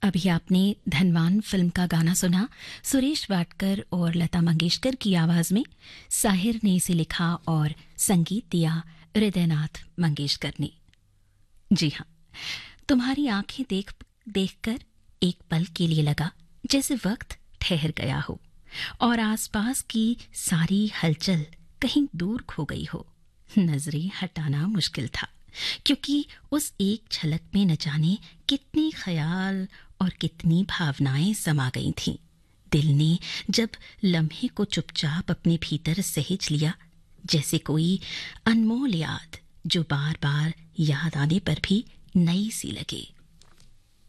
अभी आपने धनवान फिल्म का गाना सुना सुरेश वाडकर और लता मंगेशकर की आवाज में। साहिर ने इसे लिखा और संगीत दिया हृदयनाथ मंगेशकर ने। जी हाँ, तुम्हारी आंखें देख देखकर एक पल के लिए लगा जैसे वक्त ठहर गया हो और आसपास की सारी हलचल कहीं दूर खो गई हो। नजरें हटाना मुश्किल था क्योंकि उस एक झलक में न जाने कितने ख्याल और कितनी भावनाएं समा गई थीं। दिल ने जब लम्हे को चुपचाप अपने भीतर सहेज लिया, जैसे कोई अनमोल याद जो बार बार याद आने पर भी नई सी लगे।